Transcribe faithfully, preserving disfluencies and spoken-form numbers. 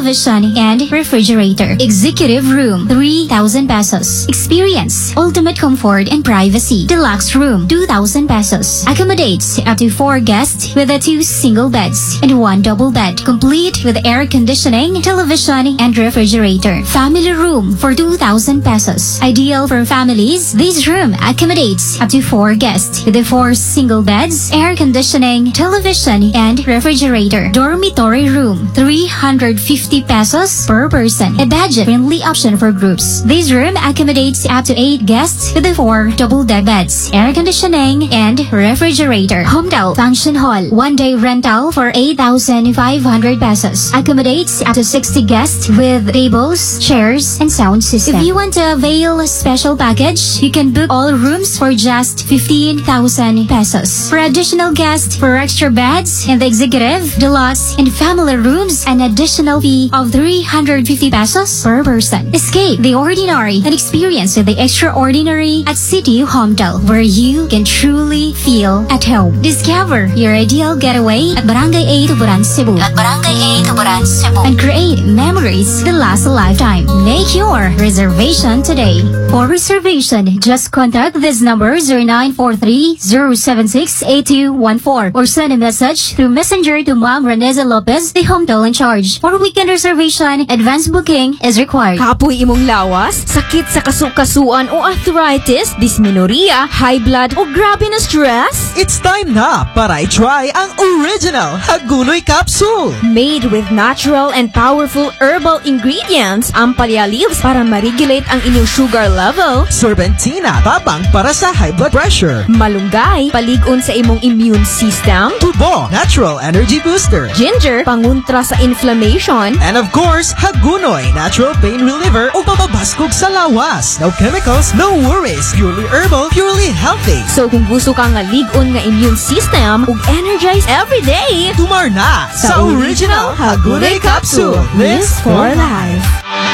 television, and refrigerator. Executive room, three thousand pesos. Experience ultimate comfort and privacy. Deluxe room, two thousand pesos. Accommodates up to four guests with a two single beds and one double bed, complete with air conditioning, television, and refrigerator. Family room for two thousand pesos. Ideal for families, this room accommodates up to four guests with the four single beds, air conditioning, television, and refrigerator. Dormitory room, three hundred fifty pesos per person. A budget-friendly option for groups. This room accommodates up to eight guests with the four double-deck beds, air conditioning, and refrigerator. Homedale Function Hall, one-day rental for eight thousand five hundred pesos. Accommodates up to sixty guests with tables, chairs, and sound system. If you want to avail a special package, you can book all rooms for just fifteen thousand pesos. For additional guests, for extra beds in the executive, deluxe, and family rooms, an additional fee of three hundred fifty pesos per person. Escape the ordinary and experience the extraordinary at City Homedale, where you can truly feel at home. Discover your ideal getaway at Barangay A, Tuburan, Cebu. At Barangay A, Tuburan, Cebu. And create memories that last a lifetime. Make your reservation today. For reservation, just contact this number zero nine four three zero seven six eight two one four or send a message through Messenger to Ma'am Reneza Lopez, the Homedale in charge. For weekend reservation, advance booking is required. Kapoy imong lawas, sakit sa kasukasuan o arthritis, dysmenorrhea, high blood o grabe na stress? It's time na para i-try ang original Hagunoy Capsule. Made with natural and powerful herbal ingredients, ampalaya leaves para ma-regulate ang inyong sugar level. Serpentina, tabang para sa high blood pressure. Malunggay, paligon sa imong immune system. Tubo, natural energy booster. Ginger, panguntra sa inflammation. And of course, Hagunoy, natural pain reliever o papabaskog sa lawas. No chemicals, no worries. Purely herbal, purely healthy. So kung gusto kang nga ligon nga immune system ug energize every day, tumar na sa original Hagunoy Capsule. Live for life.